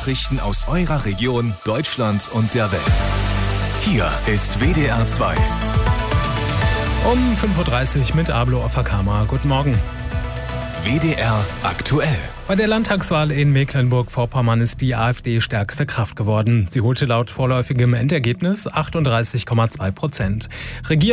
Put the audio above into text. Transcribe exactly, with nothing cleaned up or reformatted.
Nachrichten aus eurer Region, Deutschland und der Welt. Hier ist W D R zwei. Um fünf Uhr dreißig mit Ablo Afakama. Guten Morgen. W D R aktuell. Bei der Landtagswahl in Mecklenburg-Vorpommern ist die AfD stärkste Kraft geworden. Sie holte laut vorläufigem Endergebnis achtunddreißig Komma zwei Prozent. Regier